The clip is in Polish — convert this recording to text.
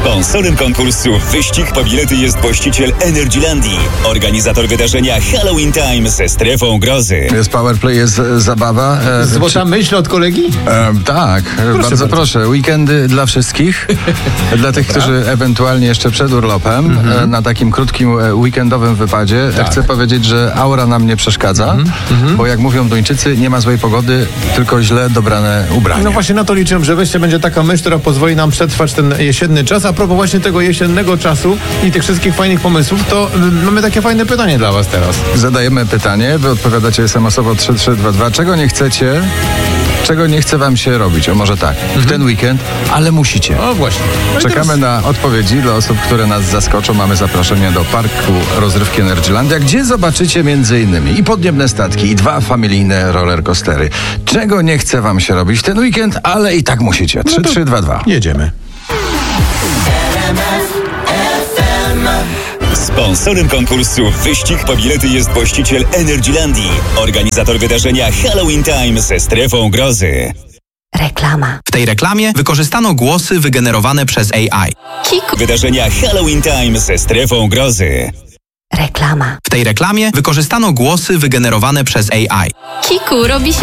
Sponsorem konkursu Wyścig po bilety jest właściciel Energylandii, organizator wydarzenia Halloween Time ze strefą grozy. Jest powerplay, jest zabawa. Złota myśl od kolegi? Tak, bardzo proszę. Weekendy dla wszystkich. Dla tych, którzy ewentualnie jeszcze przed urlopem, na takim krótkim weekendowym wypadzie. Tak. Chcę powiedzieć, że aura nam nie przeszkadza, bo jak mówią Duńczycy, nie ma złej pogody, tylko źle dobrane ubrania. No właśnie na to liczę, że wreszcie będzie taka myśl, która pozwoli nam przetrwać ten jesienny czas. A propos właśnie tego jesiennego czasu i tych wszystkich fajnych pomysłów, to mamy takie fajne pytanie dla was teraz. Zadajemy pytanie, wy odpowiadacie SMS-owo 3322. Czego nie chce wam się robić? O może tak, w ten weekend, ale musicie. O właśnie. No i Czekamy teraz na odpowiedzi dla osób, które nas zaskoczą. Mamy zaproszenie do parku rozrywki Energylandia, gdzie zobaczycie m.in. i podniebne statki, i 2 familijne rollercoastery. Czego nie chce wam się robić w ten weekend, ale i tak musicie. 3322. jedziemy. Sponsorem konkursu Wyścig po bilety jest właściciel Energylandii, organizator wydarzenia Halloween Time ze strefą grozy. Reklama. W tej reklamie wykorzystano głosy wygenerowane przez AI. Kiku. Wydarzenia Halloween Time ze strefą grozy. Reklama. W tej reklamie wykorzystano głosy wygenerowane przez AI. Kiku, robi się